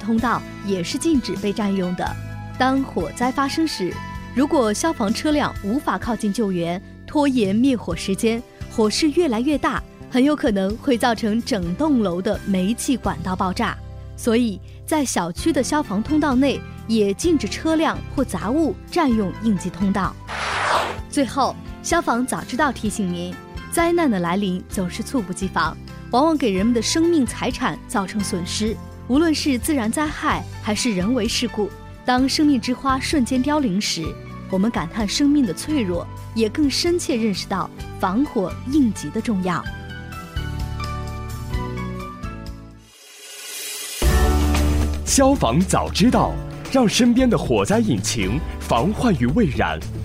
通道也是禁止被占用的。当火灾发生时，如果消防车辆无法靠近救援，拖延灭火时间，火势越来越大，很有可能会造成整栋楼的煤气管道爆炸。所以在小区的消防通道内也禁止车辆或杂物占用应急通道。最后，消防早知道提醒您，灾难的来临总是猝不及防，往往给人们的生命财产造成损失。无论是自然灾害还是人为事故，当生命之花瞬间凋零时，我们感叹生命的脆弱，也更深切认识到防火应急的重要。 消防早知道，让身边的火灾引擎防患于未然。